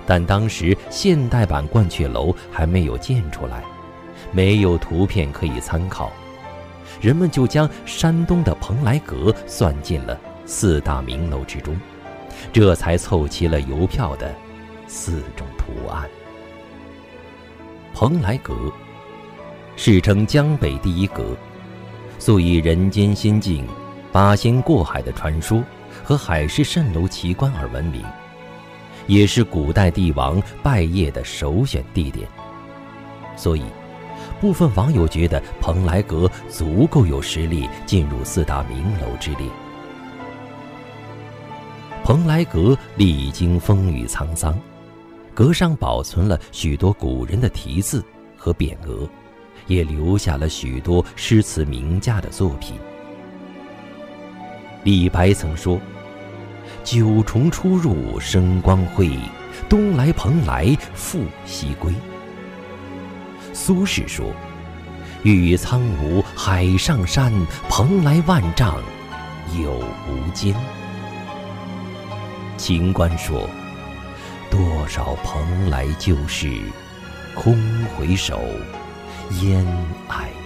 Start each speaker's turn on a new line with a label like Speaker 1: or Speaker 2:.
Speaker 1: 但当时现代版鹳雀楼还没有建出来，没有图片可以参考，人们就将山东的蓬莱阁算进了4大名楼之中，这才凑齐了邮票的4种图案。蓬莱阁世称江北第一阁，素以人间仙境、八仙过海的传说和海市蜃楼奇观而闻名，也是古代帝王拜谒的首选地点。所以部分网友觉得蓬莱阁足够有实力进入4大名楼之列。蓬莱阁历经风雨沧桑，阁上保存了许多古人的题字和匾额，也留下了许多诗词名家的作品。李白曾说：“九重出入生光辉，东来蓬莱复西归。”苏轼说：“玉苍梧海上山，蓬莱万丈有无间。”秦观说：“多少蓬莱旧事，空回首，烟霭